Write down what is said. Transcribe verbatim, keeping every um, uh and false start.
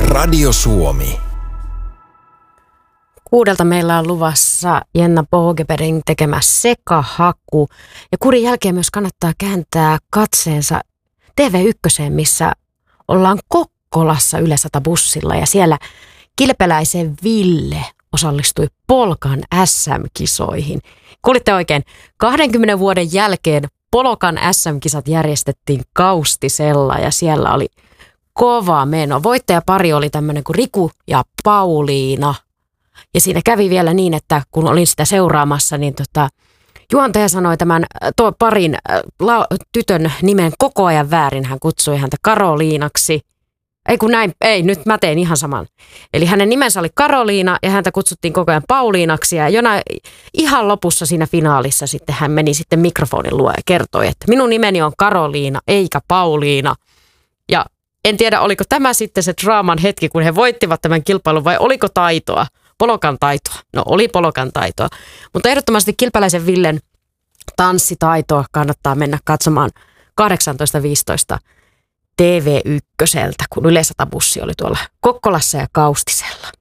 Radio Suomi. Kuudelta meillä on luvassa Jenna Bogebergin tekemä Sekahaku. Ja kuurin jälkeen myös kannattaa kääntää katseensa T V yksi, missä ollaan Kokkolassa Yle sata bussilla. Ja siellä Kilpeläisen Ville osallistui Polkan S M-kisoihin. Kuulitte oikein, kahdenkymmenen vuoden jälkeen Polokan S M-kisat järjestettiin Kaustisella ja siellä oli kova meno. Voittajapari oli tämmöinen kuin Riku ja Pauliina. Ja siinä kävi vielä niin, että kun olin sitä seuraamassa, niin tota, juontaja sanoi tämän tuo parin la, tytön nimen koko ajan väärin. Hän kutsui häntä Karoliinaksi. Ei kun näin, ei, nyt mä tein ihan saman. Eli hänen nimensä oli Karoliina ja häntä kutsuttiin koko ajan Pauliinaksi. Ja jonain ihan lopussa siinä finaalissa sitten hän meni sitten mikrofonin luo ja kertoi, että minun nimeni on Karoliina eikä Pauliina. Ja en tiedä, oliko tämä sitten se draaman hetki, kun he voittivat tämän kilpailun vai oliko taitoa, Polokan taitoa. No oli Polokan taitoa, mutta ehdottomasti Kilpeläisen Villen tanssitaitoa kannattaa mennä katsomaan kahdeksantoista viisitoista T V yksi, kun Yle sata bussi oli tuolla Kokkolassa ja Kaustisella.